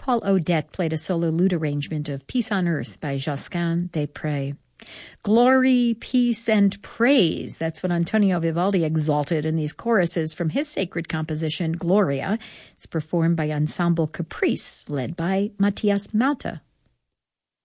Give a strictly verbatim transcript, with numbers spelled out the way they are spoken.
Paul Odette played a solo lute arrangement of Peace on Earth by Josquin des Prez. Glory, peace, and praise. That's what Antonio Vivaldi exalted in these choruses from his sacred composition, Gloria. It's performed by Ensemble Caprice, led by Matthias Mauta.